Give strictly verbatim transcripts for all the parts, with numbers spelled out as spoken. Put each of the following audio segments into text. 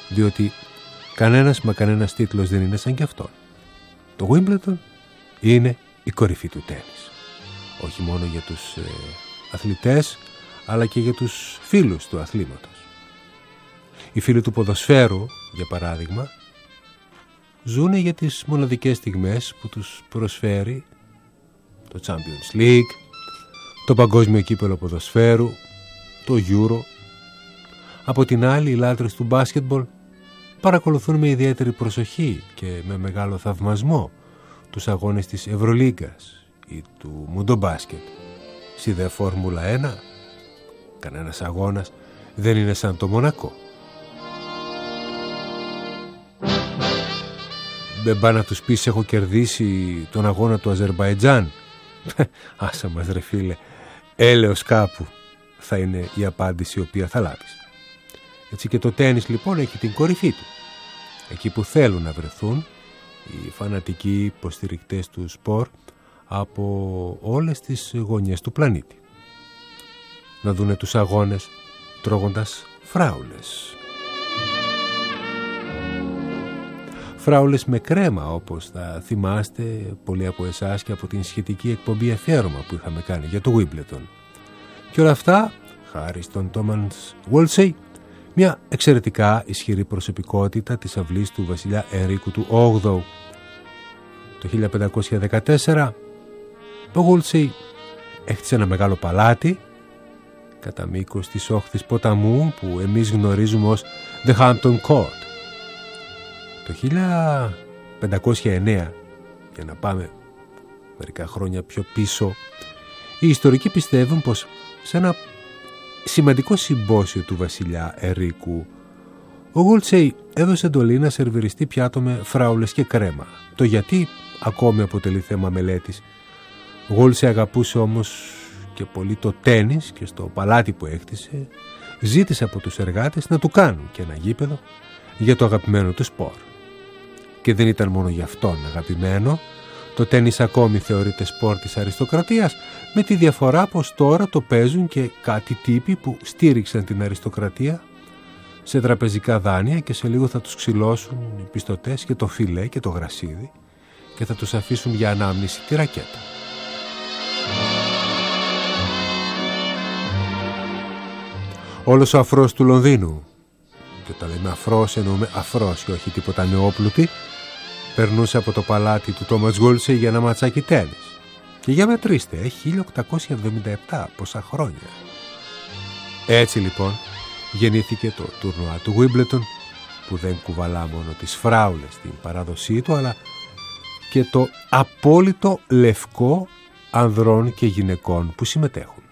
διότι κανένας μα κανένας τίτλος δεν είναι σαν κι αυτόν. Το Wimbledon είναι η κορυφή του τένις. Όχι μόνο για τους ε, αθλητές, αλλά και για τους φίλους του αθλήματος. Οι φίλοι του ποδοσφαίρου, για παράδειγμα, ζουνε για τις μοναδικές στιγμές που τους προσφέρει το Champions League, το Παγκόσμιο Κύπελλο Ποδοσφαίρου, το Euro. Από την άλλη, οι λάτρες του μπάσκετμπολ παρακολουθούν με ιδιαίτερη προσοχή και με μεγάλο θαυμασμό τους αγώνες της Ευρωλίγκας ή του Μουντομπάσκετ. Στη δε Φόρμουλα ένα, κανένας αγώνας δεν είναι σαν το Μονακό. Δεν πά να τους πεις έχω κερδίσει τον αγώνα του Αζερμπαϊτζάν. Άσα μας ρε φίλε, έλεος κάπου θα είναι η απάντηση η οποία θα λάβεις. Έτσι και το τένις λοιπόν έχει την κορυφή του. Εκεί που θέλουν να βρεθούν οι φανατικοί υποστηρικτές του σπορ από όλες τις γωνιές του πλανήτη. Να δούνε τους αγώνες τρώγοντας φράουλες. Φράουλες με κρέμα, όπως θα θυμάστε πολλοί από εσάς και από την σχετική εκπομπή αφιέρωμα που είχαμε κάνει για το Wimbledon. Και όλα αυτά χάρη στον Τόμας Γουόλσεϊ, μια εξαιρετικά ισχυρή προσωπικότητα της αυλής του βασιλιά Ενρίκου του όγδοου. Το χίλια πεντακόσια δεκατέσσερα ο Γουόλσεϊ έχτισε ένα μεγάλο παλάτι κατά μήκος της όχθης ποταμού που εμείς γνωρίζουμε ως The Hampton Court. Το χίλια πεντακόσια εννέα, για να πάμε μερικά χρόνια πιο πίσω, οι ιστορικοί πιστεύουν πως σε ένα σημαντικό συμπόσιο του βασιλιά Ενρίκου ο Γουόλσεϊ έδωσε εντολή να σερβιριστεί πιάτο με φράουλες και κρέμα. Το γιατί ακόμη αποτελεί θέμα μελέτης. Ο Γουόλσεϊ αγαπούσε όμως και πολύ το τένις και στο παλάτι που έκτισε ζήτησε από τους εργάτες να του κάνουν και ένα γήπεδο για το αγαπημένο του σπορ. Και δεν ήταν μόνο για αυτόν αγαπημένο. Το τένις ακόμη θεωρείται σπορ της αριστοκρατίας, με τη διαφορά πως τώρα το παίζουν και κάτι τύποι που στήριξαν την αριστοκρατία σε τραπεζικά δάνεια και σε λίγο θα τους ξυλώσουν οι πιστωτές και το φιλέ και το γρασίδι και θα τους αφήσουν για ανάμνηση τη ρακέτα. Όλος ο αφρός του Λονδίνου, και όταν λέμε αφρός εννοούμε αφρός και όχι τίποτα νεόπλουτη, περνούσε από το παλάτι του Τόμας Γουόλσεϊ για ένα ματσάκι τένις. Και για μετρήστε, έχει χίλια οκτακόσια εβδομήντα επτά πόσα χρόνια. Έτσι λοιπόν γεννήθηκε το τουρνουά του Wimbledon, που δεν κουβαλά μόνο τις φράουλες στην παράδοσή του, αλλά και το απόλυτο λευκό ανδρών και γυναικών που συμμετέχουν.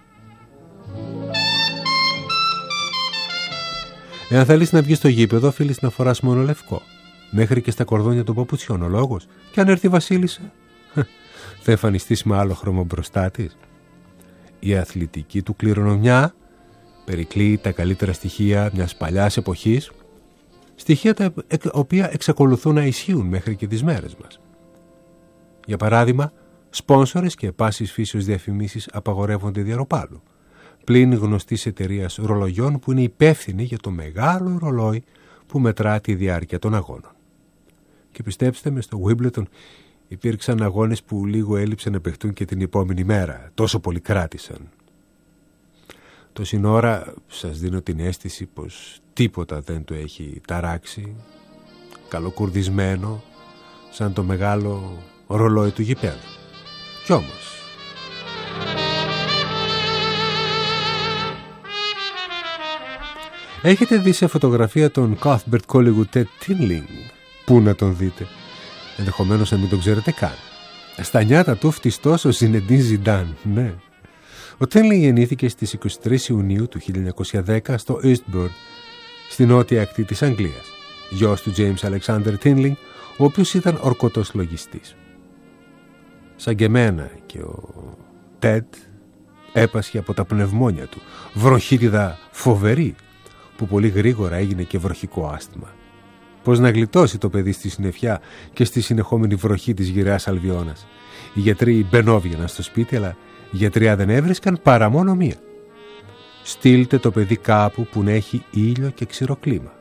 Εάν θέλεις να βγεις στο γήπεδο, οφείλεις να φοράς μόνο λευκό, μέχρι και στα κορδόνια των παπουτσιών. Ο λόγος, και αν έρθει η βασίλισσα, θα εμφανιστείς με άλλο χρώμα μπροστά της. Η αθλητική του κληρονομιά περικλεί τα καλύτερα στοιχεία μιας παλιάς εποχής, στοιχεία τα οποία εξακολουθούν να ισχύουν μέχρι και τις μέρες μας. Για παράδειγμα, σπόνσορες και πάσης φύσεως διαφημίσεις απαγορεύονται διαρροπάλου, πλην γνωστής εταιρείας ρολογιών που είναι υπεύθυνη για το μεγάλο ρολόι που μετρά τη διάρκεια των αγώνων. Και πιστέψτε με, στο Wimbledon υπήρξαν αγώνες που λίγο έλειψαν να παιχτούν και την επόμενη μέρα, τόσο πολύ κράτησαν. Τόση ώρα σας δίνω την αίσθηση πως τίποτα δεν το έχει ταράξει, καλοκουρδισμένο σαν το μεγάλο ρολόι του γηπέδου. Κι όμως έχετε δει σε φωτογραφία τον Cuthbert Collingwood Ted Tinling? Πού να τον δείτε? Ενδεχομένως να μην τον ξέρετε καν. Στα νιάτα του φτιστός ο Ζινεντίν Ζιντάν, ναι. Ο Tinling γεννήθηκε στις είκοσι τρεις Ιουνίου του χίλια εννιακόσια δέκα στο Eastbourne, στη νότια ακτή της Αγγλίας. Γιος του James Alexander Tinling, ο οποίος ήταν ορκωτός λογιστής. Σαν και εμένα και ο Ted έπασχε από τα πνευμόνια του, βροχίτιδα φοβερή, που πολύ γρήγορα έγινε και βροχικό άσθημα. Πώς να γλιτώσει το παιδί στη συννεφιά και στη συνεχόμενη βροχή της γυραιάς Αλβιώνας? Οι γιατροί μπαινόβγαιναν στο σπίτι, αλλά γιατριά δεν έβρισκαν παρά μόνο μία. Στείλτε το παιδί κάπου που να έχει ήλιο και ξηρό κλίμα.